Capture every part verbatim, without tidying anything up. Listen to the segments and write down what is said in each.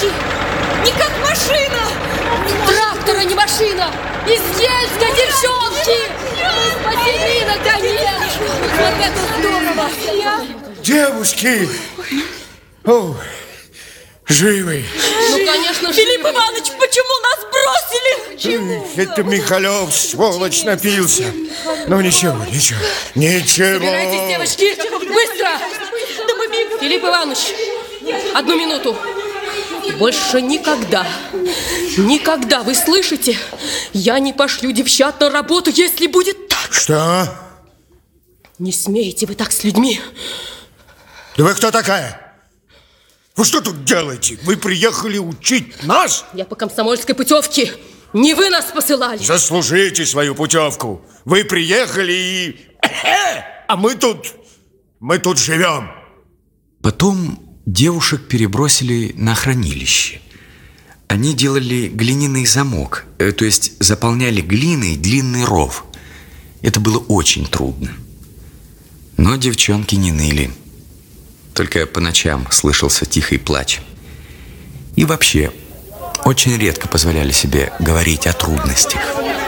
девушки! Не как машина! Трактор, а не машина! Из Ельска, девчонки! Мы спасены, наконец! Вот это здорово! Девушки! О, живы! Ну, конечно, Филипп Иванович, почему нас бросили? Почему? Это Михалев, сволочь, напился. Ну, ничего, ничего, ничего. Собирайтесь, девочки, быстро! Филипп Иванович, одну минуту. Больше никогда, никогда, вы слышите? Я не пошлю девчат на работу, если будет так. Что? Не смеете вы так с людьми. Да вы кто такая? Вы что тут делаете? Вы приехали учить нас? Я по комсомольской путевке. Не вы нас посылали. Заслужите свою путевку. Вы приехали и... А мы тут... Мы тут живем. Потом девушек перебросили на хранилище. Они делали глиняный замок, э, то есть заполняли глиной длинный ров. Это было очень трудно. Но девчонки не ныли. Только по ночам слышался тихий плач. И вообще, очень редко позволяли себе говорить о трудностях.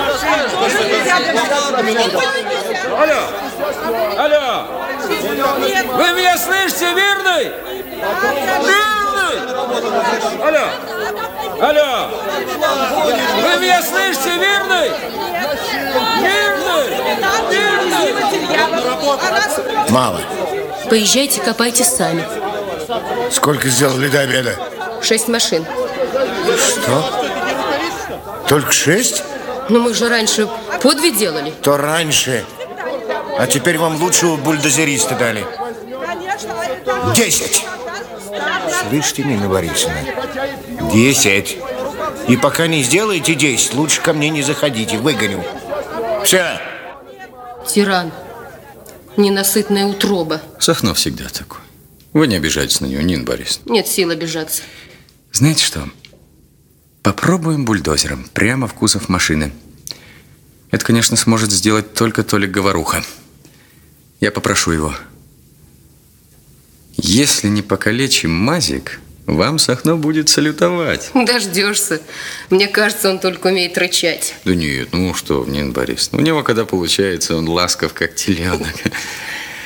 Алло! Алло! Вы меня слышите, Мирный? Мирный! Алло! Алло! Вы меня слышите, Мирный? Мирный! Мирный! Мало. Поезжайте, копайте сами. Сколько сделали до обеда? Шесть машин. Что? Только шесть? Но мы же раньше по две делали. То раньше. А теперь вам лучшего бульдозериста дали. Десять. Слышите, Нина Борисовна? Десять. И пока не сделаете десять, лучше ко мне не заходите, выгоню. Все. Тиран. Ненасытная утроба. Сахно всегда такой. Вы не обижайтесь на него, Нина Борисовна. Нет сил обижаться. Знаете что? Попробуем бульдозером прямо в кузов машины. Это, конечно, сможет сделать только Толик Говоруха. Я попрошу его. Если не покалечим Мазик, вам Сахно будет салютовать. Дождешься. Мне кажется, он только умеет рычать. Да нет, ну что, Нина Борисовна, у него, когда получается, он ласков, как теленок.